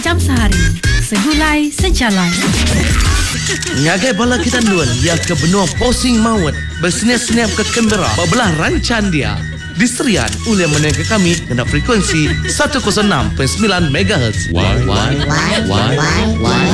jam sehari. Segulai sejalan. Ngagai bala kita duan yang ke benua Posing Mawat bersenyap-senyap ke Canberra bebelah rancan dia. Diserian oleh menengah kami kena frekuensi 106.9 MHz. Why?